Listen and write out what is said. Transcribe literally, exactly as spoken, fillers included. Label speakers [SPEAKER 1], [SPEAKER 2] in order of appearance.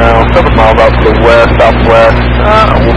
[SPEAKER 1] now, seven miles out to the west, southwest. Uh, we'll